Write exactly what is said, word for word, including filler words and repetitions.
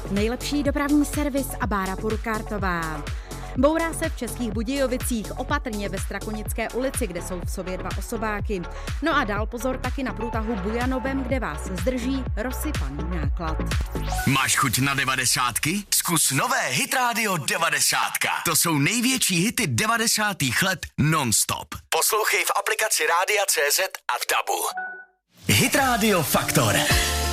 Nejlepší dopravní servis a Bára Purkártová. Bourá se v Českých Budějovicích, opatrně ve Strakonické ulici, kde jsou v sobě dva osobáky. No a dál pozor taky na průtahu Bujanovem, kde vás zdrží rozsypaný náklad. Máš chuť na devadesátky? Zkus nové Hit Radio devadesátka. To jsou největší hity devadesátých let non-stop. Poslouchej v aplikaci Rádia C Z a v dabu. Hit Radio Faktor.